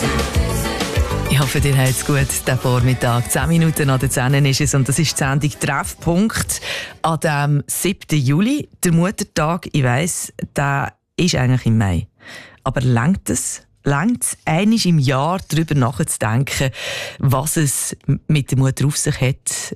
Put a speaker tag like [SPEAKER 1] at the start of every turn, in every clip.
[SPEAKER 1] Ich hoffe, dir hat es gut diesen Vormittag. 10 Minuten nach der 10 ist es und das ist die Sendung «Treffpunkt» an dem 7. Juli. Der Muttertag, ich weiss, der ist eigentlich im Mai. Aber reicht es einmal im Jahr darüber nachzudenken, was es mit der Mutter auf sich hat,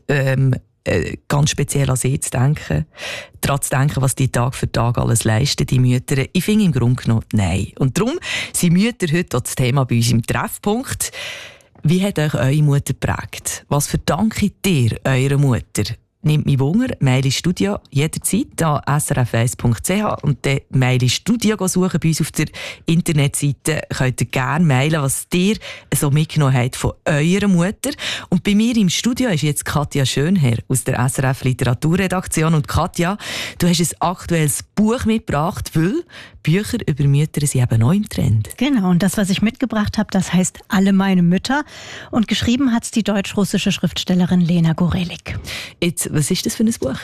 [SPEAKER 1] ganz speziell an sie zu denken, daran zu denken, was die Tag für Tag alles leisten, die Mütter. Ich finde im Grunde genommen nein. Und darum sind Mütter heute auch das Thema bei uns im Treffpunkt. Wie hat euch eure Mutter geprägt? Was verdankt ihr eurer Mutter? Nimmt mich Wunder, Mail ins Studio jederzeit an srf1.ch und dann Mail ins Studio suchen bei uns auf der Internetseite. Könnt ihr gerne mailen, was ihr so mitgenommen habt von eurer Mutter. Und bei mir im Studio ist jetzt Katja Schönherr aus der SRF Literaturredaktion. Und Katja, du hast ein aktuelles Buch mitgebracht, weil Bücher über Mütter sind eben neu im Trend.
[SPEAKER 2] Genau, und das, was ich mitgebracht habe, das heißt «Alle meine Mütter». Und geschrieben hat es die deutsch-russische Schriftstellerin Lena Gorelik.
[SPEAKER 1] Jetzt, was ist das für ein Buch?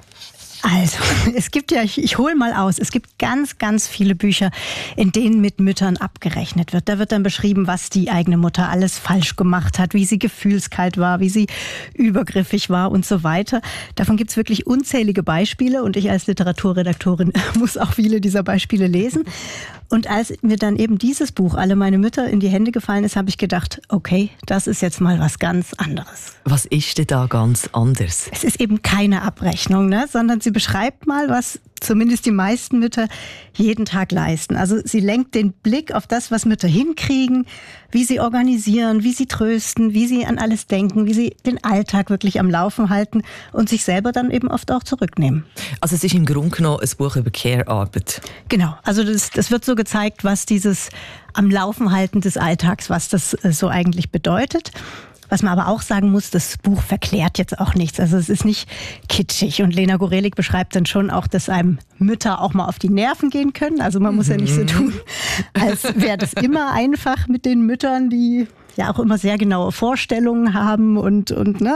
[SPEAKER 2] Also, es gibt ja, ich hole mal aus, es gibt ganz, ganz viele Bücher, in denen mit Müttern abgerechnet wird. Da wird dann beschrieben, was die eigene Mutter alles falsch gemacht hat, wie sie gefühlskalt war, wie sie übergriffig war und so weiter. Davon gibt es wirklich unzählige Beispiele und ich als Literaturredaktorin muss auch viele dieser Beispiele lesen. Und als mir dann eben dieses Buch «Alle meine Mütter» in die Hände gefallen ist, habe ich gedacht, okay, das ist jetzt mal was ganz anderes.
[SPEAKER 1] Was ist denn da ganz anders?
[SPEAKER 2] Es ist eben keine Abrechnung, sondern sie beschreibt mal, was zumindest die meisten Mütter jeden Tag leisten. Also sie lenkt den Blick auf das, was Mütter hinkriegen, wie sie organisieren, wie sie trösten, wie sie an alles denken, wie sie den Alltag wirklich am Laufen halten und sich selber dann eben oft auch zurücknehmen.
[SPEAKER 1] Also es ist im Grunde genommen ein Buch über Care-Arbeit.
[SPEAKER 2] Genau, also das wird so gezeigt, was dieses am Laufen halten des Alltags, was das so eigentlich bedeutet. Was man aber auch sagen muss, das Buch verklärt jetzt auch nichts. Also es ist nicht kitschig. Und Lena Gorelik beschreibt dann schon auch, dass einem Mütter auch mal auf die Nerven gehen können. Also man muss ja nicht so tun, als wäre das immer einfach mit den Müttern, die ja auch immer sehr genaue Vorstellungen haben und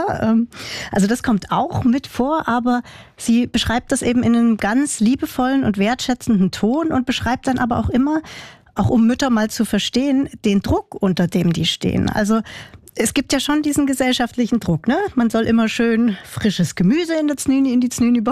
[SPEAKER 2] also das kommt auch mit vor, aber sie beschreibt das eben in einem ganz liebevollen und wertschätzenden Ton und beschreibt dann aber auch immer, auch um Mütter mal zu verstehen, den Druck, unter dem die stehen. Also es gibt ja schon diesen gesellschaftlichen Druck, Man soll immer schön frisches Gemüse in die Znüni-Box